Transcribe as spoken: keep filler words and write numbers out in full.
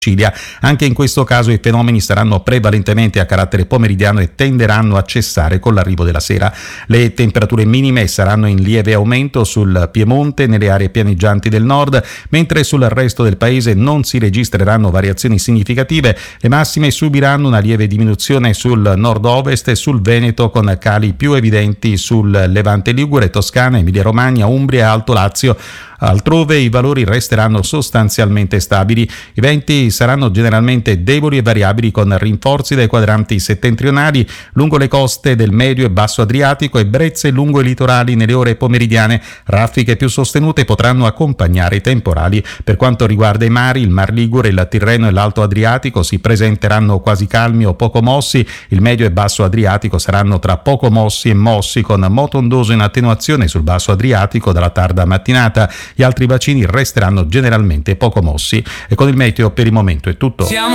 Sicilia. Anche in questo caso i fenomeni saranno prevalentemente a carattere pomeridiano e tenderanno a cessare con l'arrivo della sera. Le temperature minime saranno in lieve aumento sul Piemonte, nelle aree pianeggianti del nord, mentre sul resto del paese non si registreranno variazioni significative. Le massime subiranno una lieve diminuzione sul nord-ovest e sul Veneto, con cali più evidenti sul Levante Ligure, Toscana, Emilia-Romagna, Umbria e Alto Lazio. Altrove i valori resteranno sostanzialmente stabili. I venti saranno generalmente deboli e variabili, con rinforzi dai quadranti settentrionali lungo le coste del medio e basso Adriatico e brezze lungo i litorali nelle ore pomeridiane. Raffiche più sostenute potranno accompagnare i temporali. Per quanto riguarda i mari, il Mar Ligure, il Tirreno e l'Alto Adriatico si presenteranno quasi calmi o poco mossi. Il medio e basso Adriatico saranno tra poco mossi e mossi, con moto ondoso in attenuazione sul basso Adriatico dalla tarda mattinata. Gli altri bacini resteranno generalmente poco mossi. E con il meteo per il momento è tutto.